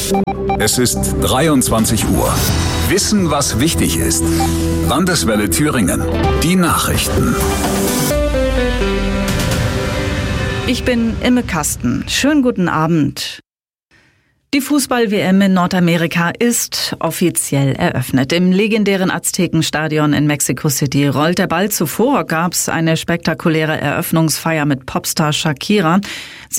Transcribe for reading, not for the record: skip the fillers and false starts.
Es ist 23 Uhr. Wissen, was wichtig ist. Landeswelle Thüringen. Die Nachrichten. Ich bin Imme Kasten. Schönen guten Abend. Die Fußball-WM in Nordamerika ist offiziell eröffnet. Im legendären Aztekenstadion in Mexico City rollt der Ball. Zuvor gab es eine spektakuläre Eröffnungsfeier mit Popstar Shakira.